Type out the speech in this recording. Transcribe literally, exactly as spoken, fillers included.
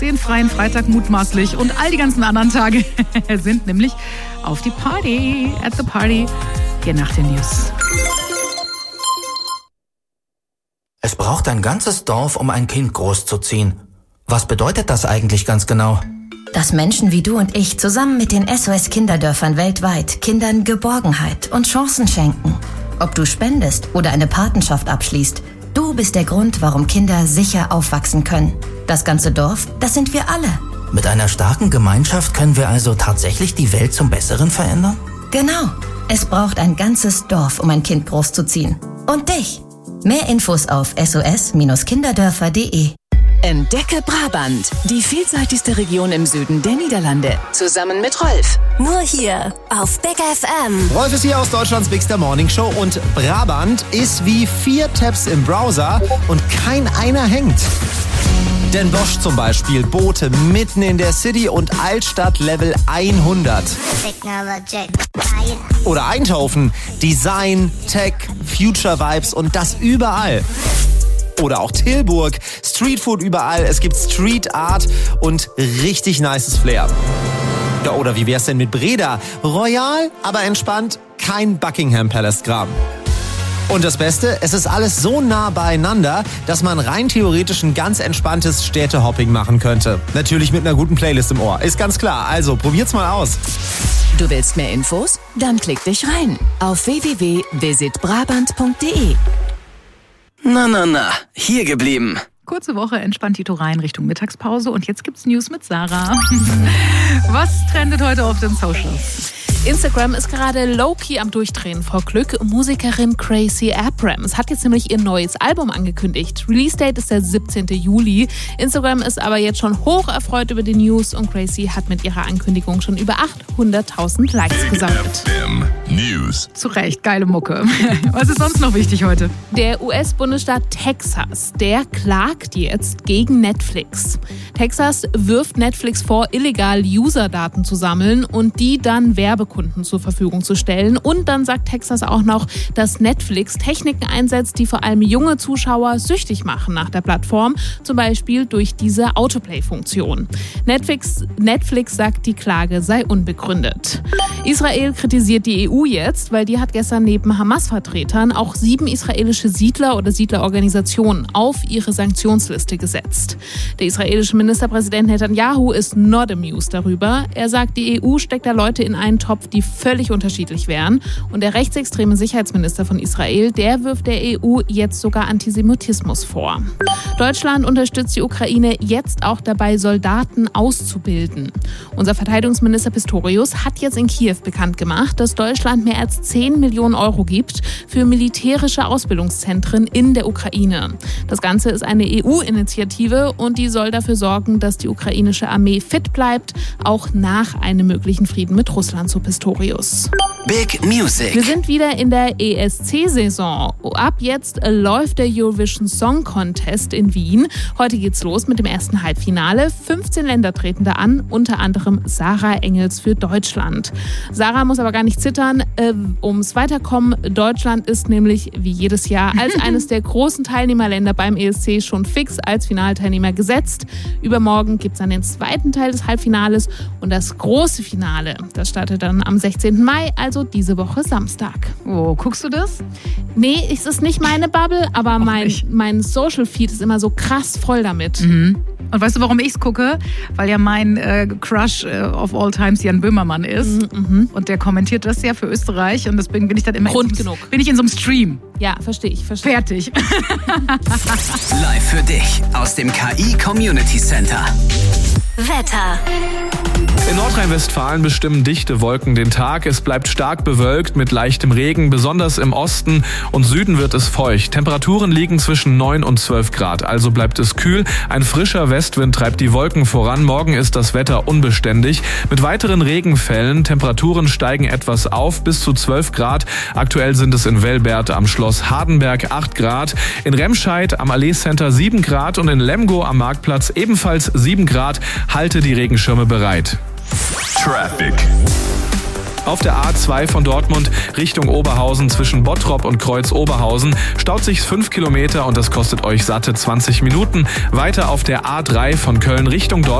Den freien Freitag mutmaßlich und all die ganzen anderen Tage sind nämlich auf die Party, at the Party, hier nach den News. Es braucht ein ganzes Dorf, um ein Kind großzuziehen. Was bedeutet das eigentlich ganz genau? Dass Menschen wie du und ich zusammen mit den S O S-Kinderdörfern weltweit Kindern Geborgenheit und Chancen schenken. Ob du spendest oder eine Patenschaft abschließt, du bist der Grund, warum Kinder sicher aufwachsen können. Das ganze Dorf, das sind wir alle. Mit einer starken Gemeinschaft können wir also tatsächlich die Welt zum Besseren verändern? Genau. Es braucht ein ganzes Dorf, um ein Kind großzuziehen. Und dich. Mehr Infos auf s o s kinderdörfer punkt d e. Entdecke Brabant, die vielseitigste Region im Süden der Niederlande. Zusammen mit Rolf. Nur hier auf Big F M. Rolf ist hier aus Deutschlands Bigster Morning Show und Brabant ist wie vier Tabs im Browser und kein einer hängt. Denn Bosch zum Beispiel, Boote mitten in der City und Altstadt Level hundert. Oder Eindhoven, Design, Tech, Future Vibes und das überall. Oder auch Tilburg, Streetfood überall, es gibt Street Art und richtig nices Flair. Ja, oder wie wär's denn mit Breda? Royal, aber entspannt, kein Buckingham Palace Kram. Und das Beste, es ist alles so nah beieinander, dass man rein theoretisch ein ganz entspanntes Städtehopping machen könnte. Natürlich mit einer guten Playlist im Ohr, ist ganz klar. Also probiert's mal aus. Du willst mehr Infos? Dann klick dich rein auf w w w punkt visit brabant punkt d e. Na, na, na, hier geblieben. Kurze Woche, entspannt Tito rein Richtung Mittagspause und jetzt gibt's News mit Sarah. Was trendet heute auf den Socials? Instagram ist gerade low-key am Durchdrehen vor Glück. Musikerin Gracie Abrams hat jetzt nämlich ihr neues Album angekündigt. Release-Date ist der siebzehnten Juli. Instagram ist aber jetzt schon hoch erfreut über die News und Gracie hat mit ihrer Ankündigung schon über achthunderttausend Likes gesammelt. News. Zu Recht, geile Mucke. Was ist sonst noch wichtig heute? Der U S-Bundesstaat Texas, der klagt jetzt gegen Netflix. Texas wirft Netflix vor, illegal User-Daten zu sammeln und die dann Werbekunden zur Verfügung zu stellen. Und dann sagt Texas auch noch, dass Netflix Techniken einsetzt, die vor allem junge Zuschauer süchtig machen nach der Plattform, zum Beispiel durch diese Autoplay-Funktion. Netflix, Netflix sagt, die Klage sei unbegründet. Israel kritisiert die E U jetzt, weil die hat gestern neben Hamas-Vertretern auch sieben israelische Siedler oder Siedlerorganisationen auf ihre Sanktionsliste gesetzt. Der israelische Ministerpräsident Netanyahu ist not amused darüber. Er sagt, die E U steckt da Leute in einen Topf, die völlig unterschiedlich wären. Und der rechtsextreme Sicherheitsminister von Israel, der wirft der E U jetzt sogar Antisemitismus vor. Deutschland unterstützt die Ukraine jetzt auch dabei, Soldaten auszubilden. Unser Verteidigungsminister Pistorius hat jetzt in Kiew bekannt gemacht, dass Deutschland mehr als zehn Millionen Euro gibt für militärische Ausbildungszentren in der Ukraine. Das Ganze ist eine E U-Initiative und die soll dafür sorgen, dass die ukrainische Armee fit bleibt, auch nach einem möglichen Frieden mit Russland, so Pistorius. Big Music. Wir sind wieder in der E S C-Saison. Ab jetzt läuft der Eurovision Song Contest in Wien. Heute geht's los mit dem ersten Halbfinale. fünfzehn Länder treten da an, unter anderem Sarah Engels für Deutschland. Sarah muss aber gar nicht zittern, äh, ums Weiterkommen. Deutschland ist nämlich wie jedes Jahr als eines der großen Teilnehmerländer beim E S C schon fix als Finalteilnehmer gesetzt. Übermorgen gibt's dann den zweiten Teil des Halbfinales und das große Finale. Das startet dann am sechzehnten Mai, also diese Woche Samstag. Oh, guckst du das? Nee, es ist nicht meine Bubble, aber mein, mein Social Feed ist immer so krass voll damit. Mhm. Und weißt du, warum ich es gucke? Weil ja mein äh, Crush äh, of all times Jan Böhmermann ist. Mhm. Und der kommentiert das ja für Österreich. Und deswegen bin ich dann immer Grund in so, genug. bin ich in so einem Stream. Ja, verstehe ich. Versteh. Fertig. Live für dich aus dem K I Community Center. Wetter. In Nordrhein-Westfalen bestimmen dichte Wolken den Tag. Es bleibt stark bewölkt mit leichtem Regen. Besonders im Osten und Süden wird es feucht. Temperaturen liegen zwischen neun und zwölf Grad. Also bleibt es kühl. Ein frischer Westwind treibt die Wolken voran. Morgen ist das Wetter unbeständig. Mit weiteren Regenfällen. Temperaturen steigen etwas auf bis zu zwölf Grad. Aktuell sind es in Velbert am Schloss Hardenberg acht Grad. In Remscheid am Allee Center sieben Grad und in Lemgo am Marktplatz ebenfalls sieben Grad. Halte die Regenschirme bereit. Traffic. Auf der A zwei von Dortmund Richtung Oberhausen zwischen Bottrop und Kreuz-Oberhausen staut sich fünf Kilometer und das kostet euch satte zwanzig Minuten. Weiter auf der A drei von Köln Richtung Dortmund